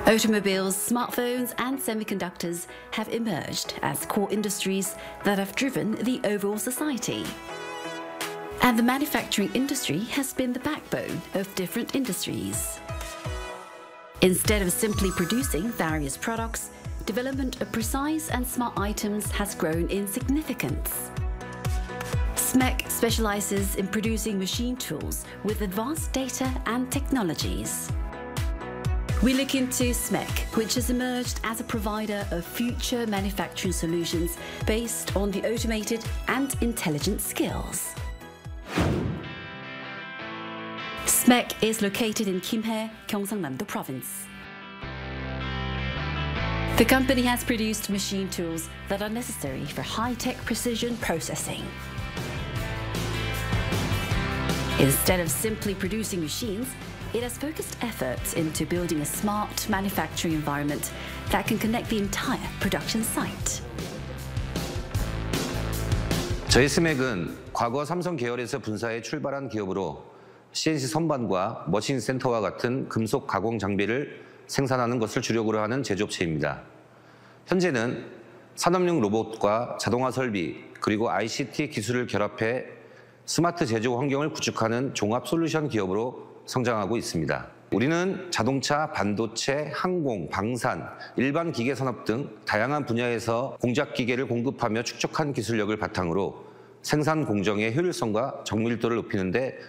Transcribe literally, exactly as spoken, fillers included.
Automobiles, smartphones, and semiconductors have emerged as core industries that have driven the overall society. And the manufacturing industry has been the backbone of different industries. Instead of simply producing various products, development of precise and smart items has grown in significance. S M E C specializes in producing machine tools with advanced data and technologies. We look into S M E C, which has emerged as a provider of future manufacturing solutions based on the automated and intelligent skills. S M E C is located in Kimhae, Gyeongsangnam-do Province. The company has produced machine tools that are necessary for high-tech precision processing. Instead of simply producing machines, it has focused efforts into building a smart manufacturing environment that can connect the entire production site. 저희 S M E C은 과거 삼성 계열에서 분사해 출발한 기업으로 씨엔씨 선반과 머신 센터와 같은 금속 가공 장비를 생산하는 것을 주력으로 하는 제조업체입니다. 현재는 산업용 로봇과 자동화 설비 그리고 아이씨티 기술을 결합해 스마트 제조 환경을 구축하는 종합 솔루션 기업으로 성장하고 있습니다. 우리는 자동차, 반도체, 항공, 방산, 일반 기계 산업 등 다양한 분야에서 공작 기계를 공급하며 축적한 기술력을 바탕으로 생산 공정의 효율성과 정밀도를 높이는 데